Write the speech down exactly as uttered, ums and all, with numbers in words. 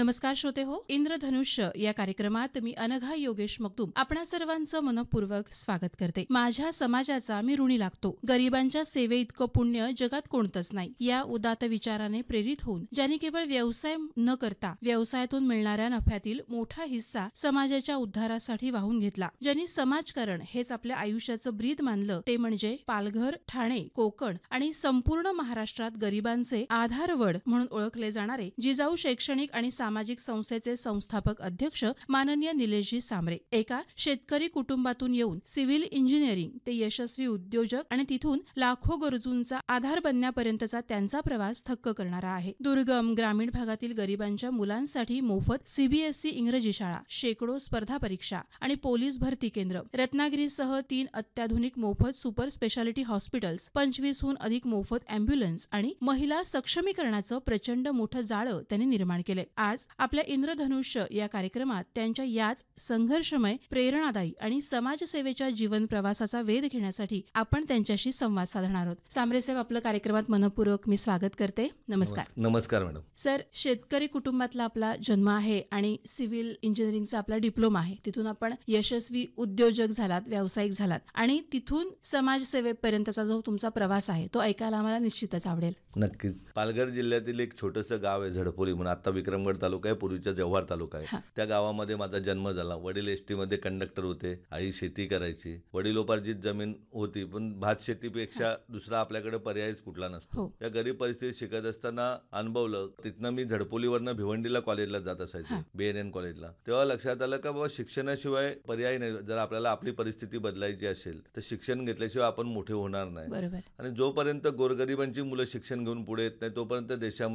नमस्कार श्रोते हो, इंद्रधनुष्य या कार्यक्रमात मी अनघा योगेश मगदूम आपणा सर्वांचं मनपूर्वक स्वागत करते. माझ्या समाजाचा मी ऋणी लागतो. गरिबांच्या सेवे इतकं पुण्य जगात कोणतंच नाही. या उदात्त विचाराने प्रेरित होऊन ज्यांनी केवळ व्यवसाय न करता व्यवसायातून मिळणाऱ्या नफ्यातील मोठा हिस्सा समाजाच्या उद्धारासाठी वाहून घेतला, ज्यांनी समाजकारण हेच आपल्या आयुष्याचं ब्रीद मानलं, ते म्हणजे पालघर, ठाणे, कोकण आणि संपूर्ण महाराष्ट्रात गरिबांचे आधारवड म्हणून ओळखले जाणारे जिजाऊ शैक्षणिक आणि सामाजिक संस्थेचे संस्थापक अध्यक्ष माननीय निलेशजी सांबरे. एका शेतकरी कुटुंबातून येऊन सिव्हिल इंजिनिअरिंग ते यशस्वी उद्योजक आणि तिथून लाखो गरजूंचा आधार बनण्यापर्यंतचा त्यांचा प्रवास थक्क करणारा आहे. दुर्गम ग्रामीण भागातील गरिबांच्या मुलांसाठी मोफत सीबीएसई इंग्रजी शाळा, शेकडो स्पर्धा परीक्षा आणि पोलीस भरती केंद्र, रत्नागिरीसह तीन अत्याधुनिक मोफत सुपर स्पेशालिटी हॉस्पिटल्स, पंचवीसहून अधिक मोफत अँब्युलन्स आणि महिला सक्षमीकरणाचं प्रचंड मोठं जाळं त्यांनी निर्माण केले. आज आपल्या इंद्रधनुष्य या कार्यक्रमात त्यांच्या याच संघर्षमय, प्रेरणादायी आणि समाजसेवेच्या जीवन प्रवासाचा वेध घेण्यासाठी आपण त्यांच्याशी संवाद साधणार आहोत. सांबरे साहेब, आपलं कार्यक्रमात मनपूर्वक मी स्वागत करते. नमस्कार. नमस्कार मॅडम. सर, शेतकरी कुटुंबातला आपला जन्म आहे आणि सिव्हिल इंजिनिअरिंगचा आपला डिप्लोमा आहे. तिथून आपण यशस्वी उद्योजक झालात, व्यावसायिक झालात आणि तिथून समाजसेवेपर्यंतचा जो तुमचा प्रवास आहे तो ऐकायला आम्हाला निश्चितच आवडेल. नक्कीच. पालघर जिल्ह्यातील एक छोटंसं गाव आहे झडपोली म्हणून. आता विक्रमगड तालुका आहे, पूर्वीचा जव्हार तालुका आहे. त्या गावामध्ये माझा जन्म झाला. वडील एसटी मध्ये कंडक्टर होते, आई शेती करायची. वडिलोपार्जित जमीन होती, पण भात शेतीपेक्षा दुसरा आपल्याकडे पर्यायच कुठला नसतो. या गरीब परिस्थितीत शिकत असताना अनुभवलं. तिथनं मी झडपोलीवरनं भिवंडीला कॉलेजला जात असायचे, बी एन एन कॉलेजला. तेव्हा लक्षात आलं का बाबा शिक्षणाशिवाय पर्याय नाही. जर आपल्याला आपली परिस्थिती बदलायची असेल तर शिक्षण घेतल्याशिवाय आपण मोठे होणार नाही. आणि जोपर्यंत गोरगरिबांची मुलं शिक्षण घेऊन पुढे येत नाही तोपर्यंत देशामध्ये